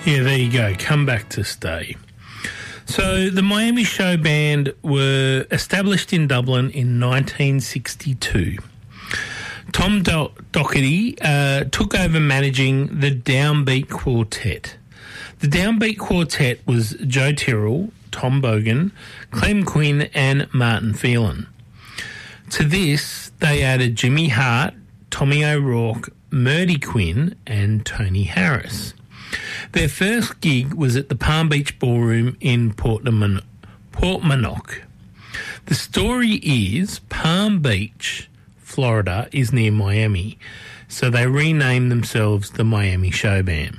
Yeah, there you go. Come back to stay. So the Miami Show Band were established in Dublin in 1962. Tom Doherty took over managing the Downbeat Quartet. The Downbeat Quartet was Joe Tyrrell, Tom Bogan, Clem Quinn and Martin Phelan. To this, they added Jimmy Hart, Tommy O'Rourke, Murdy Quinn and Tony Harris. Their first gig was at the Palm Beach Ballroom in Portmanock. The story is Palm Beach, Florida, is near Miami, so they renamed themselves the Miami Show Band.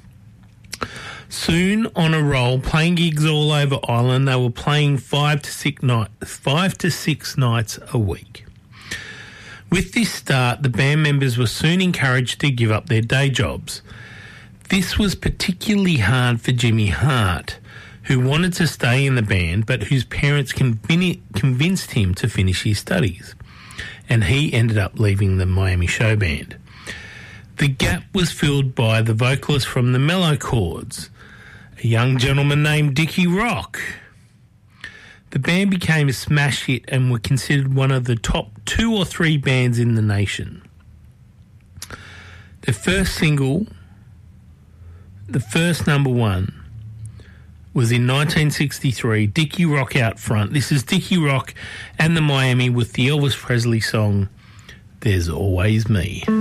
Soon on a roll, playing gigs all over Ireland, they were playing 5 to 6 nights a week. With this start, the band members were soon encouraged to give up their day jobs. This was particularly hard for Jimmy Hart, who wanted to stay in the band but whose parents convinced him to finish his studies, and he ended up leaving the Miami Show Band. The gap was filled by the vocalist from the Mellow Chords, a young gentleman named Dickie Rock. The band became a smash hit and were considered one of the top 2 or 3 bands in the nation. Their first single, the first number one, was in 1963, Dickie Rock Out Front. This is Dickie Rock and the Miami with the Elvis Presley song, There's Always Me.